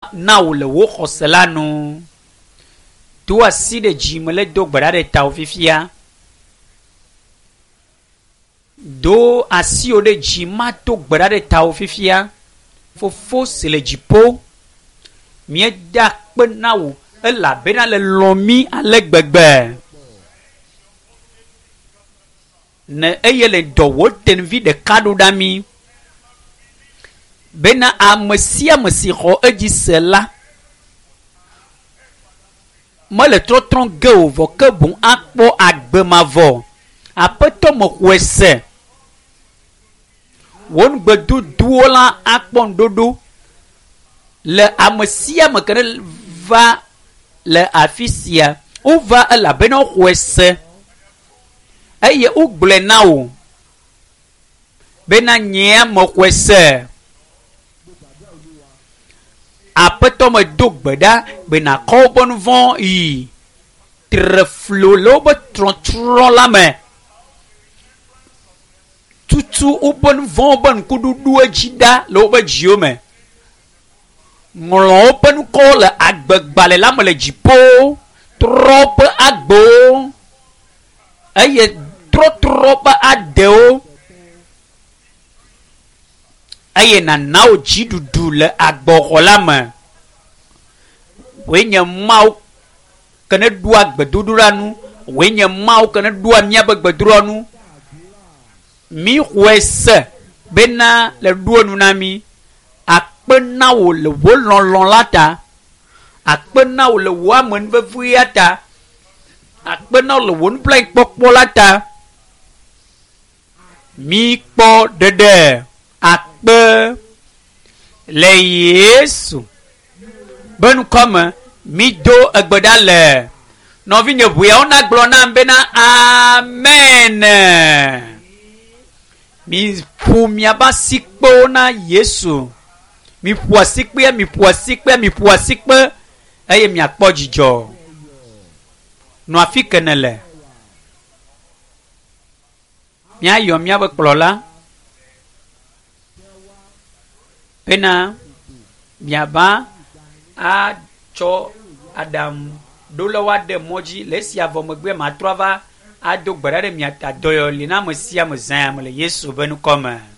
nawo le wo xɔse la nu do asi ɖe dzime le do gbe ɖa ɖe tawò fifia do asiwo ɖe dzi ma do gbe ɖa ɖe tawò fifia fofo si le dziƒo míeda kpe na wò elabena le lɔ̃ mí ale gbegbe ne eye le dɔ wò tenuvi ɖeka ɖo ɖa mí bena ame sia ame si xɔ edzi se la mele trɔtrɔ ge o vɔ ke boŋ akpɔ agbe mavɔ aƒetɔ me xɔe se wo nugbedodowo la akpɔ ŋuɖoɖo le ame sia ame ke ne va le afi sia wova elabena woxɔe se eye wogblɔe na wo bena nye me xɔe se aƒetɔ me do gbe ɖa bena kɔ woƒe nu vɔ yi tre flo le woƒe trɔtrɔ la me tutu woƒe nu vɔ woƒe ŋkuɖuɖuwo dzi ɖa le woƒe dziwo me ŋlɔ woƒe nukɔwo le agbegbalẽ la me le dziƒo trɔ ƒe agbewo eye trɔtrɔ ƒe aɖewo eye nana wo dziɖuɖu le agbɔxɔ la me woe nye mawo ke ne ɖua gbedodoɖa nu woe nye mawo ke ne ɖua míaƒe gbedodoɖa nu mí xɔe se bena le ɖo nu na mí akpe na wo le wo lɔlɔ la ta akpe na wo le wo amenuvevea ta akpe na wo le wo nublanuikpɔkpɔ la ta mí kpɔ ɖeɖe akpe le Yesu be nukɔme mí do egbe ɖa le nɔvinye ʋuiawo na gblɔ nam bena amen mi ƒo miaba asikpewo na Yesu mi ƒo asikpe mi ƒo asikpe mi ƒo asikpe eye miakpɔ dzidzɔ nɔ afi kene le míayɔ míaƒe kplɔla bena miaba atsɔ aɖaŋu ɖolawo aɖe mɔ dzi le esia vɔ megbe matrɔ va ado gbe ɖa ɖe mia ta dɔyɔli na ame sia ame zã me le Yesu be nukɔ me.